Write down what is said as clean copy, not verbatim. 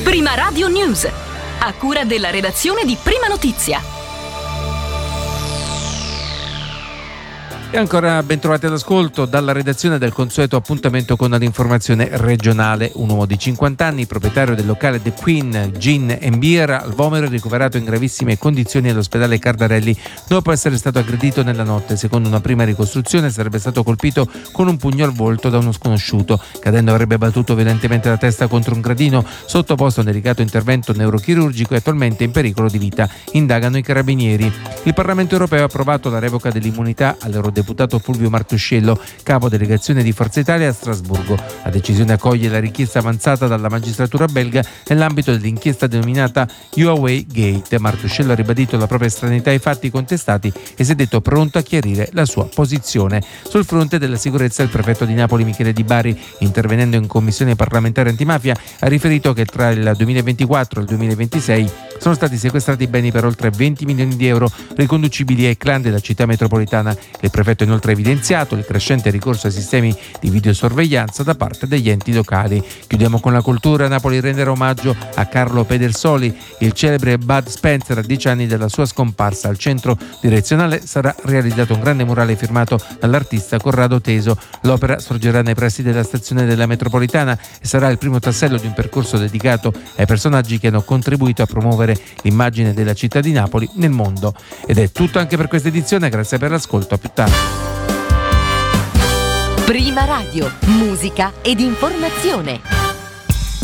Prima Radio News, a cura della redazione di Prima Notizia. E ancora ben trovati all'ascolto dalla redazione del consueto appuntamento con l'informazione regionale. Un uomo di 50 anni, proprietario del locale The Queen Gin and Beer al Vomero, ricoverato in gravissime condizioni all'ospedale Cardarelli dopo essere stato aggredito nella notte. Secondo una prima ricostruzione sarebbe stato colpito con un pugno al volto da uno sconosciuto. Cadendo avrebbe battuto violentemente la testa contro un gradino, sottoposto a un delicato intervento neurochirurgico e attualmente in pericolo di vita. Indagano i carabinieri. Il Parlamento europeo ha approvato la revoca dell'immunità all'eurodeputato Fulvio Martuscello, capo delegazione di Forza Italia a Strasburgo. La decisione accoglie la richiesta avanzata dalla magistratura belga nell'ambito dell'inchiesta denominata Huawei Gate. Martuscello ha ribadito la propria estraneità ai fatti contestati e si è detto pronto a chiarire la sua posizione. Sul fronte della sicurezza, il prefetto di Napoli Michele Di Bari, intervenendo in commissione parlamentare antimafia, ha riferito che tra il 2024 e il 2026 sono stati sequestrati beni per oltre 20 milioni di euro riconducibili ai clan della città metropolitana. Il prefetto ha inoltre evidenziato il crescente ricorso ai sistemi di videosorveglianza da parte degli enti locali. Chiudiamo con la cultura. Napoli renderà omaggio a Carlo Pedersoli, il celebre Bud Spencer, a 10 anni dalla sua scomparsa. Al centro direzionale sarà realizzato un grande murale firmato dall'artista Corrado Teso. L'opera sorgerà nei pressi della stazione della metropolitana e sarà il primo tassello di un percorso dedicato ai personaggi che hanno contribuito a promuovere l'immagine della città di Napoli nel mondo. Ed è tutto anche per questa edizione, grazie per l'ascolto, a più tardi. Prima Radio, musica ed informazione.